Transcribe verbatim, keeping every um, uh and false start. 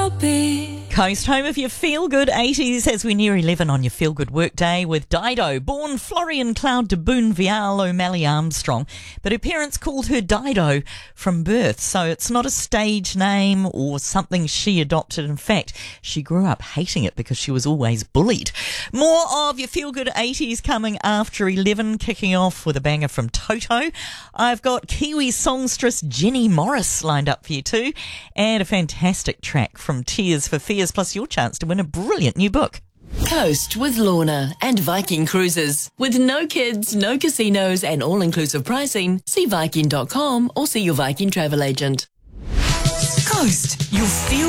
Coast, home of your feel-good eighties as we near eleven on your feel-good workday with Dido, born Florian Cloud de Boon Vial O'Malley Armstrong, but her parents called her Dido from birth, so it's not a stage name or something she adopted. In fact, she grew up hating it because she was always bullied. More of your feel-good eighties coming after eleven, kicking off with a banger from Toto. I've got Kiwi songstress Jenny Morris lined up for you too, and a fantastic track from Tears for Fears, plus your chance to win a brilliant new book. Coast with Lorna and Viking Cruises. With no kids, no casinos and all-inclusive pricing, see Viking dot com or see your Viking travel agent. Coast, your feel